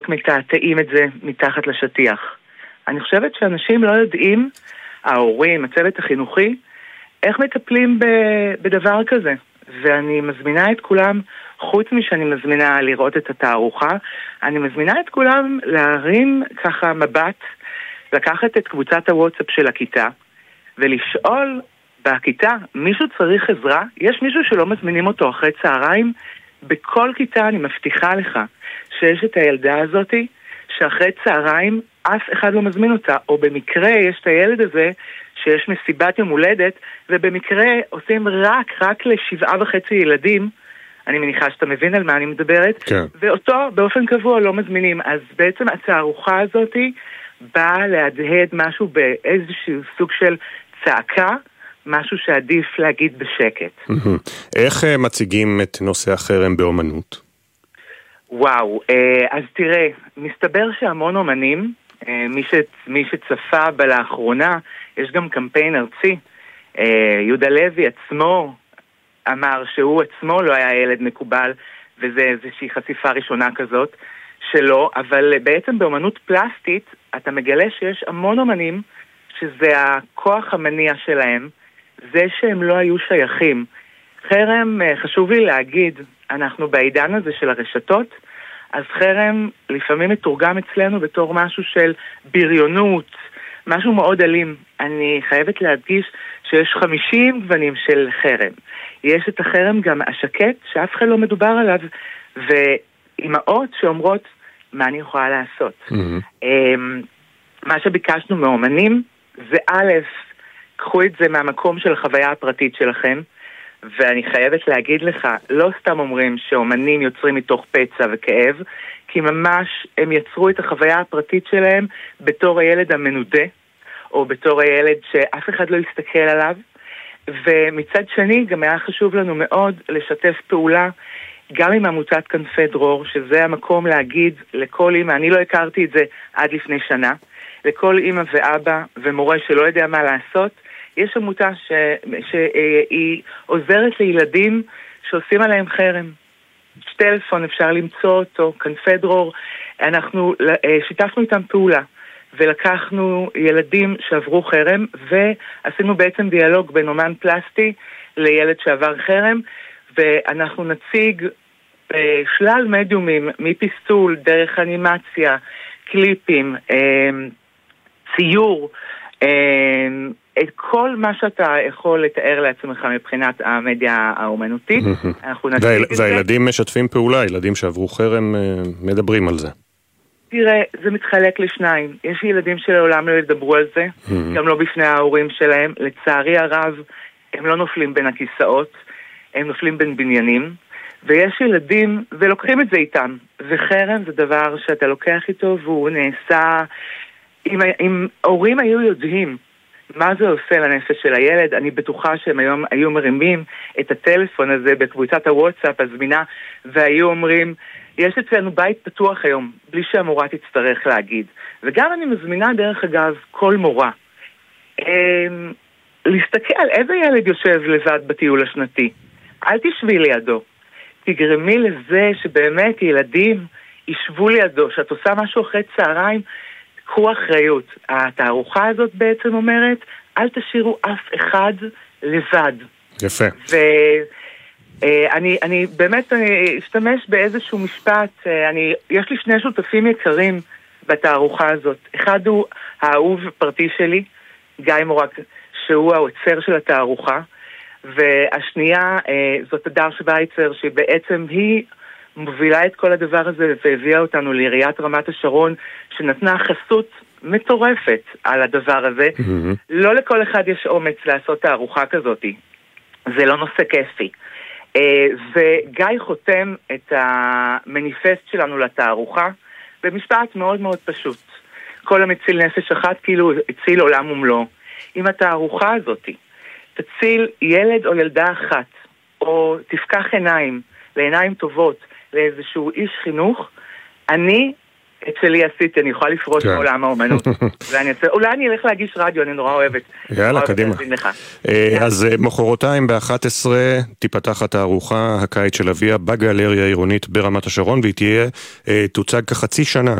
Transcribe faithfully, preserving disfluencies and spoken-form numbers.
מתעתעים את זה מתחת לשטיח. אני חושבת שאנשים לא יודעים, ההורים, הצוות החינוכי, איך מטפלים בדבר כזה. ואני מזמינה את כולם, חוץ משאני מזמינה לראות את התערוכה, אני מזמינה את כולם להרים ככה מבט, לקחת את קבוצת הוואטסאפ של הכיתה, ולשאול בכיתה, מישהו צריך עזרה? יש מישהו שלא מזמינים אותו אחרי צהריים? בכל כיתה אני מבטיחה לך שיש את הילדה הזאת, שאחרי צהריים אף אחד לא מזמין אותה, או במקרה יש את הילד הזה, שיש מסיבת יום הולדת, ובמקרה עושים רק, רק לשבעה וחצי ילדים, אני מניחה שאתה מבין על מה אני מדברת, כן. ואותו באופן קבוע לא מזמינים. אז בעצם התערוכה הזאת באה להדהד משהו באיזשהו סוג של צעקה, משהו שעדיף להגיד בשקט. איך מציגים את נושא החרם באומנות? וואו, אז תראה, מסתבר שהמון אומנים, מי, ש, מי שצפה בלאחרונה, יש גם קמפיין ארצי, יהודה לוי עצמו אמר שהוא עצמו לא היה ילד מקובל, וזה איזושהי חשיפה ראשונה כזאת שלו, אבל בעצם באומנות פלסטית אתה מגלה שיש המון אומנים שזה הכוח המניע שלהם, זה שהם לא היו שייכים. חרם, חשוב לי להגיד, אנחנו בעידן הזה של הרשתות, אז חרם לפעמים מתורגם אצלנו בתור משהו של בריונות, משהו מאוד אלים. אני חייבת להדגיש שיש חמישים גוונים של חרם. יש את החרם גם השקט, שאף אחד לא מדובר עליו, ואימהות שאומרות, מה אני יכולה לעשות? Mm-hmm. מה שביקשנו מאומנים, זה א', קחו את זה מהמקום של החוויה הפרטית שלכם, ואני חייבת להגיד לך, לא סתם אומרים שאומנים יוצרים מתוך פצע וכאב, כי ממש הם יצרו את החוויה הפרטית שלהם בתור הילד המנודה, או בתור הילד שאף אחד לא יסתכל עליו, ומצד שני גם היה חשוב לנו מאוד לשתף פעולה, גם עם עמותת כנפי דרור, שזה המקום להגיד לכל אמא, אני לא הכרתי את זה עד לפני שנה, לכל אמא ואבא ומורה שלא יודע מה לעשות, יש עמותה ש... שהיא עוזרת לילדים שעושים עליהם חרם. יש טלפון, אפשר למצוא אותו, כנפי דרור. אנחנו שיתפנו איתם פעולה, ולקחנו ילדים שעברו חרם, ועשינו בעצם דיאלוג בין אומן פלסטי לילד שעבר חרם, ואנחנו נציג שלל מדיומים, מפיסטול, דרך אנימציה, קליפים, ציור, את כל מה שאתה יכול לתאר לעצמך מבחינת המדיה האומנותית. והילדים משתפים פעולה, ילדים שעברו חרם מדברים על זה. תראה, זה מתחלק לשניים. יש ילדים שלעולם לא ידברו על זה, גם לא בפני ההורים שלהם. לצערי הרב, הם לא נופלים בין הכיסאות, הם נופלים בין בניינים, ויש ילדים, ולוקחים את זה איתם. וחרם זה דבר שאתה לוקח איתו, והוא נעשה... אם, אם הורים היו יודעים מה זה עושה לנפש של הילד, אני בטוחה שהם היום היו מרימים את הטלפון הזה בקבוצת הוואטסאפ הזמינה, והיו אומרים, יש אצלנו בית פתוח היום, בלי שהמורה תצטרך להגיד. וגם אני מזמינה דרך אגב כל מורה, להסתכל על איזה ילד יושב לבד בטיול השנתי. אל תשבי לידו. תגרמי לזה שבאמת ילדים ישבו לידו, שאת עושה משהו אחרי צהריים, קחו אחריות. התערוכה הזאת בעצם אומרת, אל תשאירו אף אחד לבד. יפה. ואני אני באמת אני אשתמש באיזשהו משפט, אני, יש לי שני שותפים יקרים בתערוכה הזאת. אחד הוא האהוב פרטי שלי, גיא מורק, שהוא האוצר של התערוכה, והשנייה זאת הדר שבייצר, שבעצם היא מובילה את כל הדבר הזה והביאה אותנו לעיריית רמת השרון, שנתנה חסות מטורפת על הדבר הזה. Mm-hmm. לא לכל אחד יש אומץ לעשות תערוכה כזאת. זה לא נושא כיפי. וגיא חותם את המניפסט שלנו לתערוכה במשפט מאוד מאוד פשוט. כל המציל נפש אחת כאילו הציל עולם ומלואו. אם התערוכה הזאת תציל ילד או ילדה אחת, או תפקח עיניים לעיניים טובות לאיזשהו איש חינוך, אני את שלי עשיתי, אני יכולה לפרוש מעולם האומנות. אולי אני אלך להגיש רדיו, אני נורא אוהבת. יאללה, קדימה. אז מחרתיים ב-אחת עשרה תיפתח התערוכה הקיץ של אביה בגלריה העירונית ברמת השרון, והיא תהיה תוצג כחצי שנה,